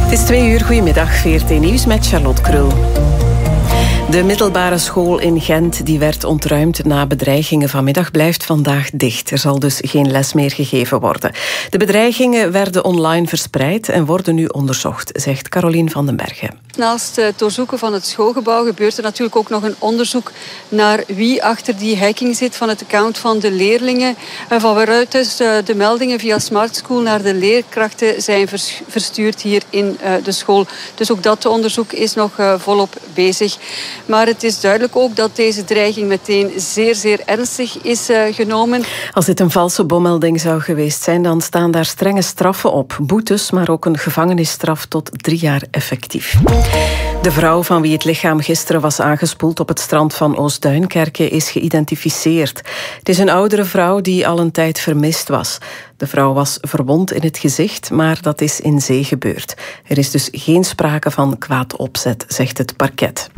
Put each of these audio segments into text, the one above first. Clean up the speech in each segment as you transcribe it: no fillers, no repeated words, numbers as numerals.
Het is 2 uur, goedemiddag, VRT Nieuws met Charlotte Krul. De middelbare school in Gent die werd ontruimd na bedreigingen vanmiddag blijft vandaag dicht. Er zal dus geen les meer gegeven worden. De bedreigingen werden online verspreid en worden nu onderzocht, zegt Carolien van den Bergen. Naast het doorzoeken van het schoolgebouw gebeurt er natuurlijk ook nog een onderzoek naar wie achter die hacking zit van het account van de leerlingen. En van waaruit dus de meldingen via Smart School naar de leerkrachten zijn verstuurd hier in de school. Dus ook dat onderzoek is nog volop bezig. Maar het is duidelijk ook dat deze dreiging meteen zeer, zeer ernstig is genomen. Als dit een valse bommelding zou geweest zijn, dan staan daar strenge straffen op. Boetes, maar ook een gevangenisstraf tot 3 jaar effectief. De vrouw van wie het lichaam gisteren was aangespoeld op het strand van Oostduinkerke is geïdentificeerd. Het is een oudere vrouw die al een tijd vermist was. De vrouw was verwond in het gezicht, maar dat is in zee gebeurd. Er is dus geen sprake van kwaad opzet, zegt het parket.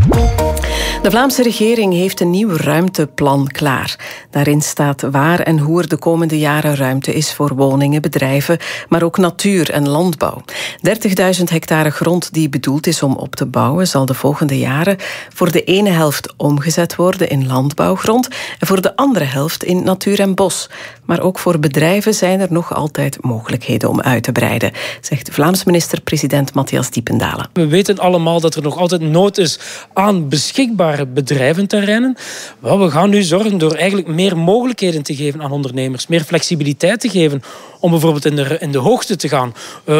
De Vlaamse regering heeft een nieuw ruimteplan klaar. Daarin staat waar en hoe er de komende jaren ruimte is voor woningen, bedrijven, maar ook natuur en landbouw. 30.000 hectare grond die bedoeld is om op te bouwen, zal de volgende jaren voor de ene helft omgezet worden in landbouwgrond en voor de andere helft in natuur en bos. Maar ook voor bedrijven zijn er nog altijd mogelijkheden om uit te breiden, zegt Vlaams minister-president Matthias Diependalen. We weten allemaal dat er nog altijd nood is aan beschikbare bedrijventerreinen. Wel, we gaan nu zorgen door eigenlijk meer mogelijkheden te geven aan ondernemers, meer flexibiliteit te geven om bijvoorbeeld in de hoogte te gaan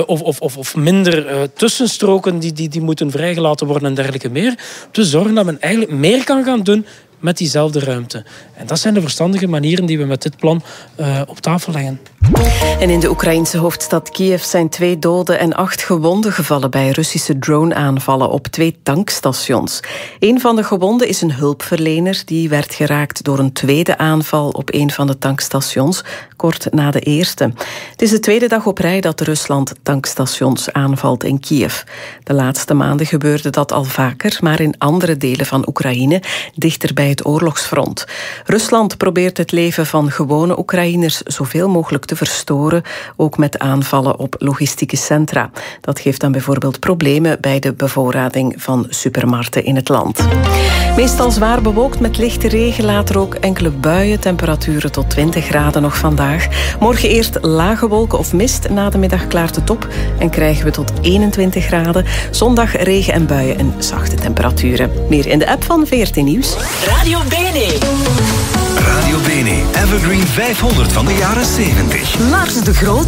of minder tussenstroken die moeten vrijgelaten worden en dergelijke meer. Te zorgen dat men eigenlijk meer kan gaan doen met diezelfde ruimte. En dat zijn de verstandige manieren die we met dit plan op tafel leggen. En in de Oekraïnse hoofdstad Kiev zijn 2 doden en 8 gewonden gevallen bij Russische drone-aanvallen op 2 tankstations. Een van de gewonden is een hulpverlener die werd geraakt door een tweede aanval op een van de tankstations, kort na de eerste. Het is de 2e dag op rij dat Rusland tankstations aanvalt in Kiev. De laatste maanden gebeurde dat al vaker, maar in andere delen van Oekraïne, dichter bij het oorlogsfront. Rusland probeert het leven van gewone Oekraïners zoveel mogelijk te verstoren, ook met aanvallen op logistieke centra. Dat geeft dan bijvoorbeeld problemen bij de bevoorrading van supermarkten in het land. Meestal zwaar bewolkt met lichte regen, later ook enkele buien, temperaturen tot 20 graden nog vandaag. Morgen eerst lage wolken of mist, na de middag klaart het op en krijgen we tot 21 graden. Zondag regen en buien en zachte temperaturen. Meer in de app van VRT Nieuws. Radio Bene. Radio Bene Evergreen 500 van de jaren 70. Lars de Groot